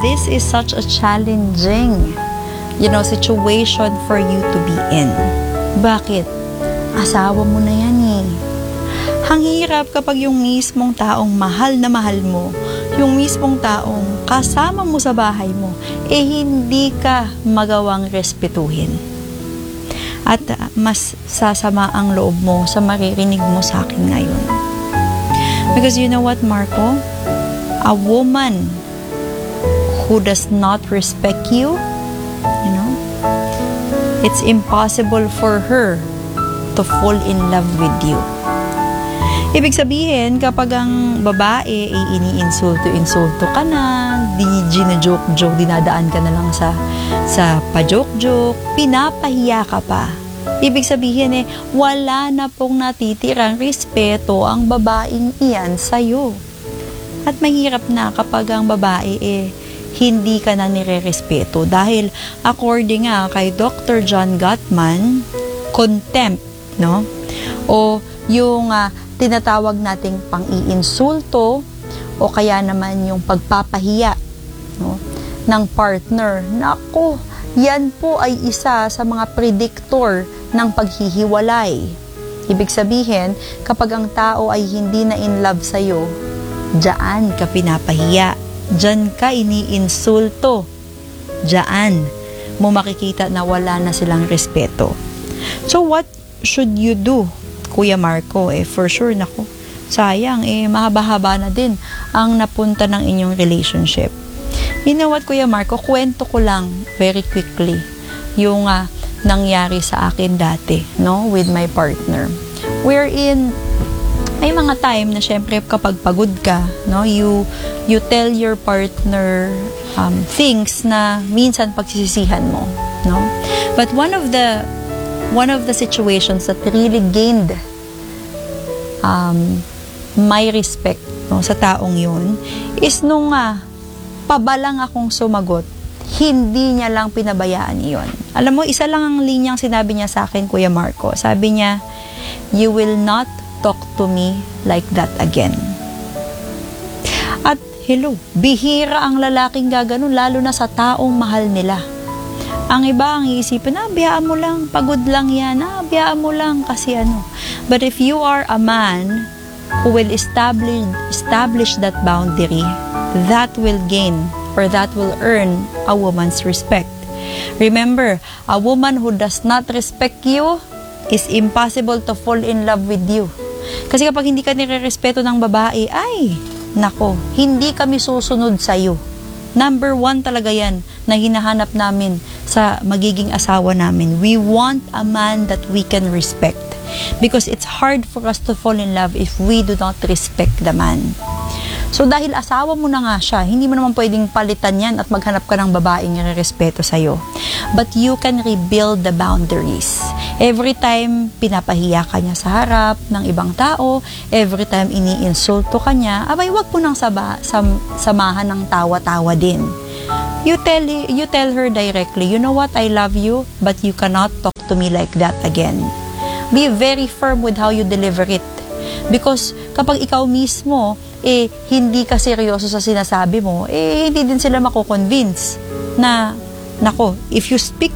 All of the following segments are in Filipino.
this is such a challenging, situation for you to be in. Bakit? Asawa mo na yan eh. Ang hirap kapag yung mismong taong mahal na mahal mo, yung mismong taong kasama mo sa bahay mo, hindi ka magawang respetuhin. At mas sasama ang loob mo sa maririnig mo sa akin ngayon. Because you know what, Marco? A woman who does not respect you, it's impossible for her to fall in love with you. Ibig sabihin, kapag ang babae ay iniinsulto-insulto ka na, gina-joke-joke, dinadaan ka na lang sa pa-joke-joke, pinapahiya ka pa. Ibig sabihin wala na pong natitirang respeto ang babaeng iyan sa'yo. At mahirap na kapag ang babae hindi ka na nire-respeto. Dahil according kay Dr. John Gottman, contempt, o yung tinatawag nating pang-iinsulto o kaya naman yung pagpapahiya ng partner. Nako, yan po ay isa sa mga predictor ng paghihiwalay. Ibig sabihin, kapag ang tao ay hindi na in love sa'yo, diyan ka pinapahiya, diyan ka iniinsulto, diyan mo makikita na wala na silang respeto. So what should you do, Kuya Marco? For sure, nako, sayang, mahaba-haba na din ang napunta ng inyong relationship. You know what, Kuya Marco, kwento ko lang very quickly yung nangyari sa akin dati, with my partner. Wherein, may mga time na syempre kapag pagod ka, you tell your partner things na minsan pagsisisihan mo, But one of the situations that really gained my respect sa taong yun is nung pabalang akong sumagot, hindi niya lang pinabayaan iyon. Alam mo, isa lang ang linyang sinabi niya sa akin, Kuya Marco. Sabi niya, "You will not talk to me like that again." At hello, bihira ang lalaking gaganon, lalo na sa taong mahal nila. Ang iba ang iisipin, biyaan mo lang, pagod lang yan, biyaan mo lang kasi ano. But if you are a man who will establish that boundary, that will gain or that will earn a woman's respect. Remember, a woman who does not respect you is impossible to fall in love with you. Kasi kapag hindi ka nire-respeto ng babae, ay, nako, hindi kami susunod sa'yo. Number 1 talaga yan na hinahanap namin sa magiging asawa namin. We want a man that we can respect. Because it's hard for us to fall in love if we do not respect the man. So dahil asawa mo na nga siya, hindi mo naman pwedeng palitan yan at maghanap ka ng babaeng nire-respeto sa'yo. But you can rebuild the boundaries. Every time pinapahiya ka niya sa harap ng ibang tao, every time iniinsulto ka niya, abay wag po nang samahan ng tawa-tawa din. You tell her directly, you know what, I love you, but you cannot talk to me like that again. Be very firm with how you deliver it. Because kapag ikaw mismo, hindi ka seryoso sa sinasabi mo, hindi din sila mako-convince na, nako, if you speak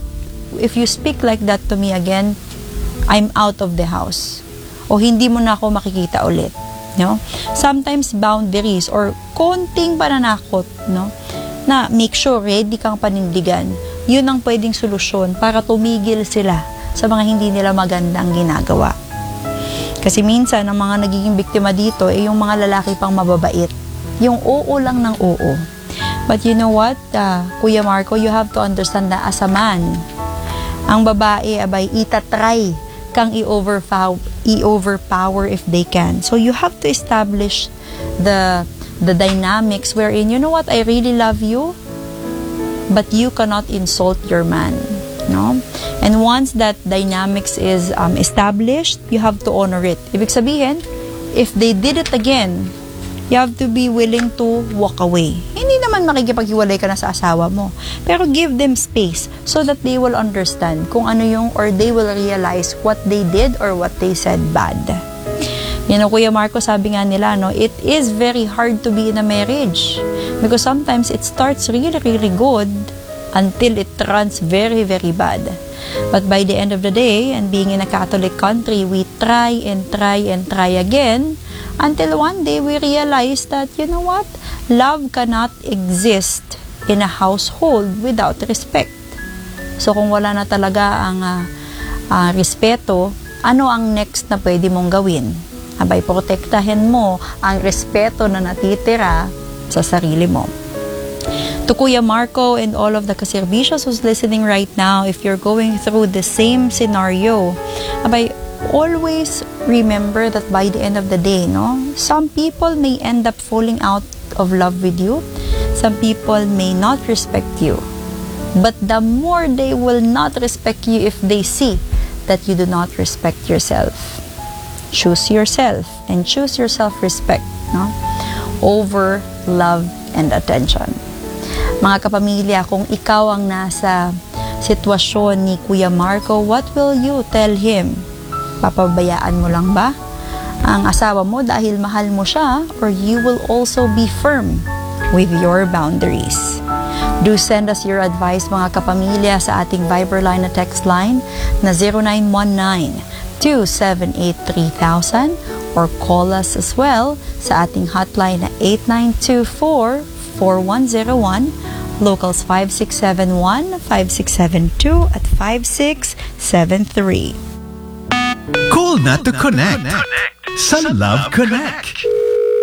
like that to me again, I'm out of the house. O hindi mo na ako makikita ulit. No? Sometimes boundaries or konting pananakot, na make sure ready kang panindigan, yun ang pwedeng solusyon para tumigil sila sa mga hindi nila magandang ginagawa. Kasi minsan, ang mga nagiging biktima dito yung mga lalaki pang mababait. Yung oo lang ng oo. But you know what, Kuya Marco, you have to understand na as a man, ang babae abay itatry kang i-overpower if they can. So you have to establish the dynamics wherein, you know what, I really love you, but you cannot insult your man. No? And once that dynamics is established, you have to honor it. Ibig sabihin, if they did it again, you have to be willing to walk away. Hindi naman makikipaghiwalay ka na sa asawa mo. Pero give them space so that they will understand kung ano yung, or they will realize what they did or what they said bad. Kuya Marco, sabi nga nila, no, it is very hard to be in a marriage because sometimes it starts really, really good until it runs very, very bad. But by the end of the day, and being in a Catholic country, we try and try and try again until one day we realize that, you know what? Love cannot exist in a household without respect. So kung wala na talaga ang respeto, ano ang next na pwede mong gawin? Abay, protektahin mo ang respeto na natitira sa sarili mo. To Kuya Marco and all of the kaserbisyos who's listening right now, if you're going through the same scenario, abay, always remember that by the end of the day, no, some people may end up falling out of love with you. Some people may not respect you. But the more they will not respect you if they see that you do not respect yourself. Choose yourself and choose your self-respect, no, over love and attention. Mga kapamilya, kung ikaw ang nasa sitwasyon ni Kuya Marco, what will you tell him? Papabayaan mo lang ba ang asawa mo dahil mahal mo siya, or you will also be firm with your boundaries? Do send us your advice, mga kapamilya, sa ating Viber line na text line na 0919-2783,000 or call us as well sa ating hotline na 8924-4101, locals 5671, 5672 at 5673. Call na to connect sa Love Connect.